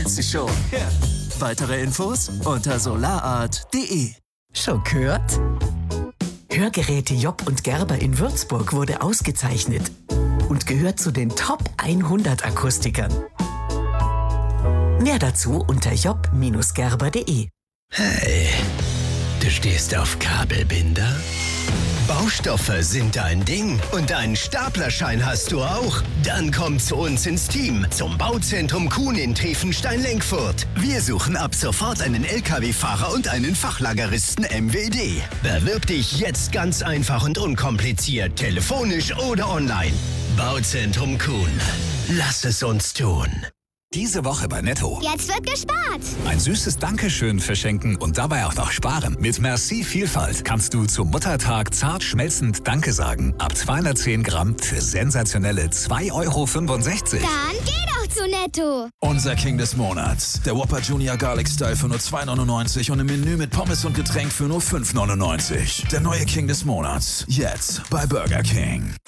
kennst sie schon. Weitere Infos unter solarart.de. Schon gehört? Hörgeräte Job und Gerber in Würzburg wurde ausgezeichnet und gehört zu den Top 100 Akustikern. Mehr dazu unter job-gerber.de. Hey, du stehst auf Kabelbinder? Baustoffe sind dein Ding und einen Staplerschein hast du auch? Dann komm zu uns ins Team, zum Bauzentrum Kuhn in Triefenstein-Lenkfurt. Wir suchen ab sofort einen LKW-Fahrer und einen Fachlageristen MWD. Bewirb dich jetzt ganz einfach und unkompliziert, telefonisch oder online. Bauzentrum Kuhn. Lass es uns tun. Diese Woche bei Netto. Jetzt wird gespart. Ein süßes Dankeschön verschenken und dabei auch noch sparen. Mit Merci Vielfalt kannst du zum Muttertag zart schmelzend Danke sagen. Ab 210 Gramm für sensationelle 2,65 €. Dann geh doch zu Netto. Unser King des Monats. Der Whopper Junior Garlic Style für nur 2,99 € und im Menü mit Pommes und Getränk für nur 5,99 €. Der neue King des Monats. Jetzt bei Burger King.